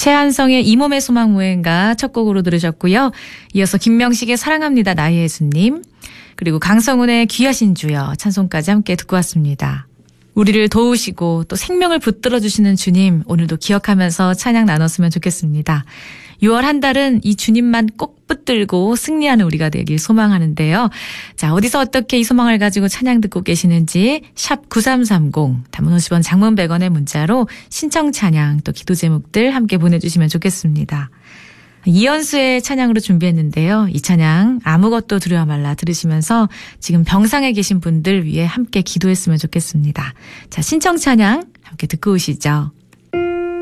최한성의 이 몸의 소망 모행가 첫 곡으로 들으셨고요. 이어서 김명식의 사랑합니다 나의 예수님, 그리고 강성훈의 귀하신 주여 찬송까지 함께 듣고 왔습니다. 우리를 도우시고 또 생명을 붙들어 주시는 주님, 오늘도 기억하면서 찬양 나눴으면 좋겠습니다. 6월 한 달은 이 주님만 꼭 붙들고 승리하는 우리가 되길 소망하는데요. 자, 어디서 어떻게 이 소망을 가지고 찬양 듣고 계시는지 샵 9330, 단문 50원, 장문 100원의 문자로 신청 찬양 또 기도 제목들 함께 보내주시면 좋겠습니다. 이연수의 찬양으로 준비했는데요. 이 찬양 아무것도 두려워 말라 들으시면서 지금 병상에 계신 분들 위해 함께 기도했으면 좋겠습니다. 자, 신청 찬양 함께 듣고 오시죠.